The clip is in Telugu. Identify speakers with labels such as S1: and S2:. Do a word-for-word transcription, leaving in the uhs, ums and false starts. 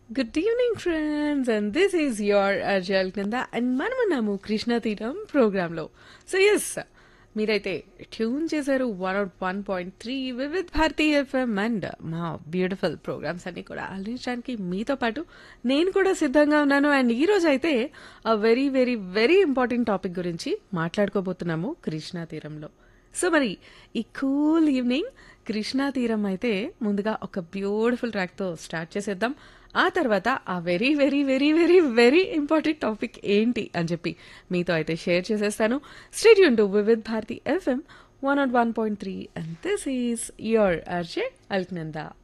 S1: Good evening, friends, and this is your Arjal Nanda, and మనమన్నాము Krishna తీరం ప్రోగ్రాంలో. సో ఎస్ మీరైతే ట్యూన్ చేశారు one not one point three Vividh Bharati FM and మా బ్యూటిఫుల్ ప్రోగ్రామ్స్ అన్ని కూడా అందించడానికి మీతో పాటు నేను కూడా సిద్ధంగా ఉన్నాను. అండ్ ఈ రోజు అయితే ఆ very very very important topic గురించి మాట్లాడుకోబోతున్నాము కృష్ణా తీరంలో. సో మరి ఈ కూల్ ఈవినింగ్ కృష్ణా తీరం అయితే ముందుగా ఒక బ్యూటిఫుల్ ట్రాక్తో స్టార్ట్ చేసేద్దాం. ఆ తర్వాత ఆ very very very very very important topic ఏంటి అని చెప్పి మీతో అయితే షేర్ చేసేస్తాను. State Yoon to Vividh Bharati FM one not one point three and this is your RJ Alaknanda.